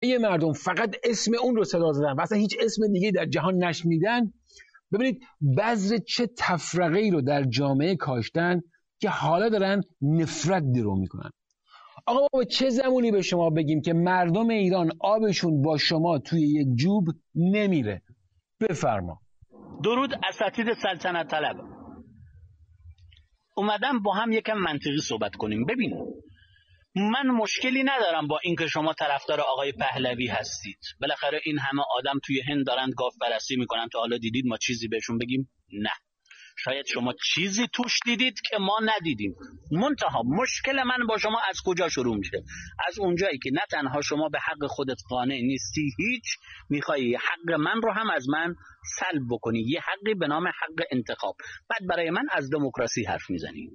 یه مردم فقط اسم اون رو صدا زدن و اصلا هیچ اسم دیگه در جهان نشنیدن، ببینید بذر چه تفرقه‌ای رو در جامعه کاشتن که حالا دارن نفرت درو میکنن. آقا ما به چه زمانی به شما بگیم که مردم ایران آبشون با شما توی یک جوب نمیره؟ بفرما. درود اساتید سلطنت طلب. اومدم با هم یکم منطقی صحبت کنیم. ببین، من مشکلی ندارم با اینکه شما طرفدار آقای پهلوی هستید. بالاخره این همه آدم توی هند دارن گاو پرستی میکنن. تا حالا دیدید ما چیزی بهشون بگیم؟ نه. شاید شما چیزی توش دیدید که ما ندیدیم. منتها مشکل من با شما از کجا شروع میشه؟ از اونجایی که نه تنها شما به حق خودت قانع نیستی، هیچ میخوایی حق من رو هم از من سلب بکنی، یه حقی به نام حق انتخاب. بعد برای من از دموکراسی حرف میزنی.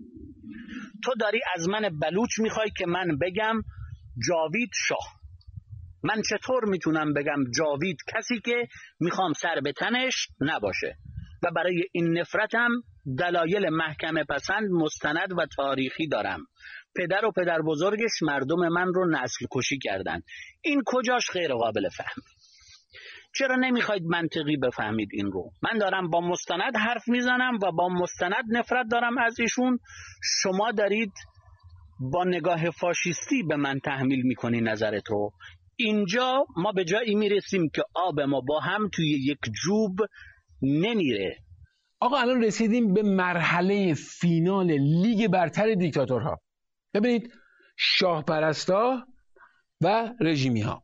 تو داری از من بلوچ میخوای که من بگم جاوید شاه. من چطور میتونم بگم جاوید کسی که میخوام سر به تنش نباشه؟ و برای این نفرتم دلایل محکمه پسند مستند و تاریخی دارم. پدر و پدر بزرگش مردم من رو نسل کشی کردن. این کجاش غیر قابل فهم؟ چرا نمیخواید منطقی بفهمید این رو؟ من دارم با مستند حرف میزنم و با مستند نفرت دارم از ایشون. شما دارید با نگاه فاشیستی به من تحمیل میکنی نظرت رو. اینجا ما به جایی میرسیم که آب ما با هم توی یک جوب نمیره. آقا الان رسیدیم به مرحله فینال لیگ برتر دیکتاتورها. ببینید، شاه پرستا و رژیمی ها.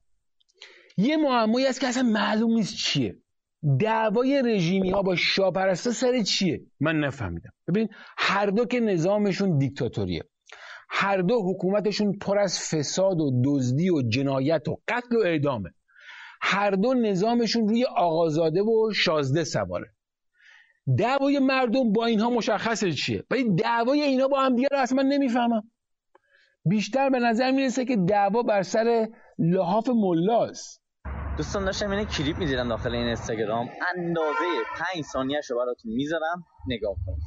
یه معمایی است که اصلا معلوم نیست چیه. دعوای رژیمی ها با شاه پرستا سر چیه؟ من نفهمیدم. ببینید، هر دو که نظامشون دیکتاتوریه، هر دو حکومتشون پر از فساد و دزدی و جنایت و قتل و اعدامه، هر دو نظامشون روی آقازاده و شازده سواره. دعوای مردم با اینها مشخصه چیه، ولی دعوای اینا با هم دیگه رو اصلا من نمیفهمم. بیشتر به نظر میرسه که دعوا بر سر لحاف ملاست. دوستان داشتم این کلیپ می‌دیدم داخل این اینستاگرام، اندازه 5 ثانیه‌اش رو براتون میذارم نگاه کنید.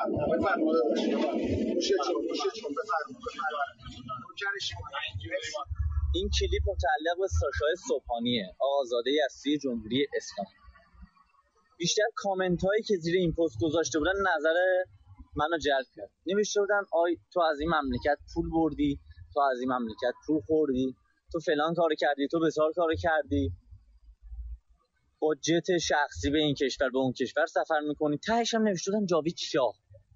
این کلیپ متعلق به ساشا صبحانیه، آقازاده اصلی جمهوری اسلامی. بیشتر کامنت هایی که زیر این پست گذاشته بودن نظر منو جلب کرد. نوشته بودن آی تو از این مملکت پول بردی، تو از این مملکت پول خوردی، تو فلان کارو کردی، تو بسار کارو کردی، با جت شخصی به این کشور به اون کشور سفر میکنی. تهش هم نوشته بودن جاوید شاه.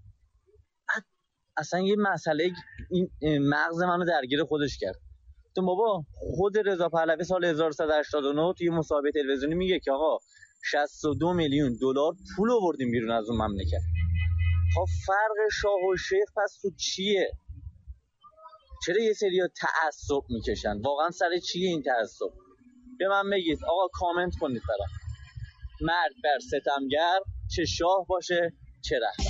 اصلا یه مسئله این مغز منو درگیر خودش کرد. تو بابا خود رضا پهلوی سال 1189 توی مصاحبه تلویزیونی میگه که آقا 62 میلیون دلار پول آوردیم بیرون از اون مملکت. خب فرق شاه و شیخ پس تو چیه؟ چرا یه سری‌ها تعصب میکشن؟ واقعا سر چیه این تعصب؟ به من بگید آقا، کامنت کنید برام. مرد بر ستمگر، چه شاه باشه چه رهبر.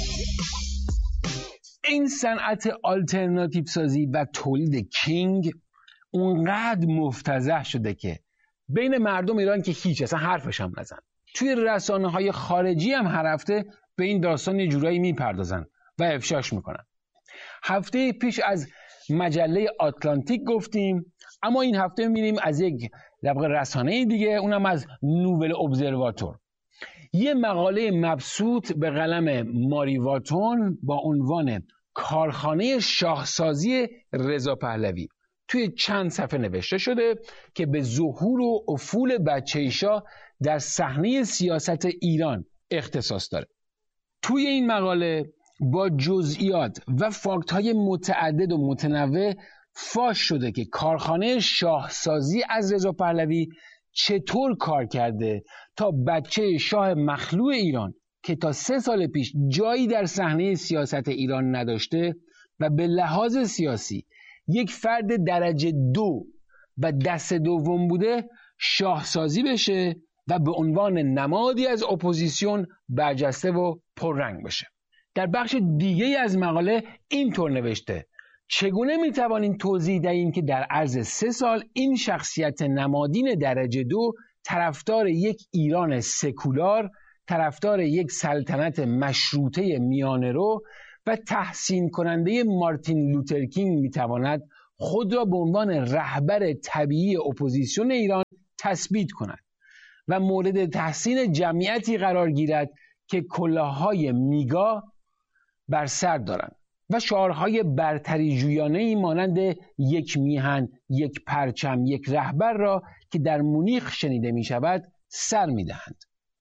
این صنعت آلترناتیو سازی و تولید کینگ اونقدر مفتضح شده که بین مردم ایران که هیچ اصلا حرفش هم نزن. توی رسانه‌های خارجی هم هر هفته به این داستان یه جورایی میپردازن و افشاش میکنن. هفته پیش از مجله آتلانتیک گفتیم، اما این هفته میریم از یک رسانه دیگه، اونم از نوول ابزرواتور. یه مقاله مبسوط به قلم ماری واتون با عنوان کارخانه شاهسازی رضا پهلوی توی چند صفحه نوشته شده که به ظهور و افول بچه شاه در صحنه سیاست ایران اختصاص داره. توی این مقاله با جزئیات و فاکت‌های متعدد و متنوع فاش شده که کارخانه شاهسازی از رضا پهلوی چطور کار کرده تا بچه شاه مخلوع ایران که تا 3 سال پیش جایی در صحنه سیاست ایران نداشته و به لحاظ سیاسی یک فرد درجه 2 و دست دوم بوده شاهسازی بشه و به عنوان نمادی از اپوزیسیون برجسته و پررنگ بشه. در بخش دیگه از مقاله اینطور نوشته: چگونه میتوانیم توضیح دهیم که در عرض 3 سال این شخصیت نمادین درجه 2 طرفدار یک ایران سکولار، طرفدار یک سلطنت مشروطه میانه‌رو و تحسین کننده مارتین لوتر کینگ میتواند خود را به عنوان رهبر طبیعی اپوزیسیون ایران تثبیت کند و مورد تحسین جمعیتی قرار گیرد که کلاههای میگا بر سر دارند و شعارهای برتری جویانه‌ای مانند یک میهن، یک پرچم، یک رهبر را که در مونیخ شنیده می شود سر می دهند.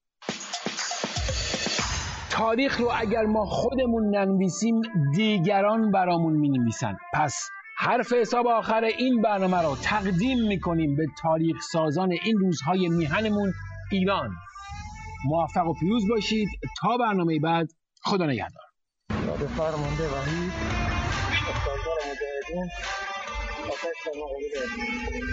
تاریخ رو اگر ما خودمون ننویسیم دیگران برامون می نویسن. پس حرف حساب آخر این برنامه رو تقدیم می کنیم به تاریخ سازان این روزهای میهنمون ایران. موفق و پیروز باشید. تا برنامه بعد، خدا نگهدار. فرمانده وحید، استاندار مجاهدین، آتش